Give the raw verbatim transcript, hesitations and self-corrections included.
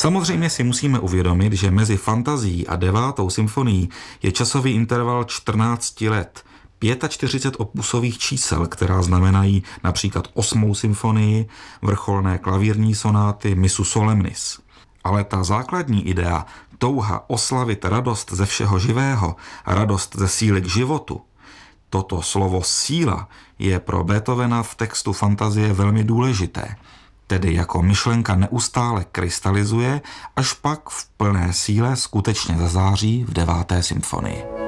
Samozřejmě si musíme uvědomit, že mezi fantazií a devátou symfonií je časový interval čtrnáct let, čtyřicet pět opusových čísel, která znamenají například osmou symfonii, vrcholné klavírní sonáty, Missu Solemnis. Ale ta základní idea, touha oslavit radost ze všeho živého, radost ze síly k životu, toto slovo síla je pro Beethovena v textu fantazie velmi důležité, tedy jako myšlenka neustále krystalizuje, až pak v plné síle skutečně zazáří v deváté symfonii.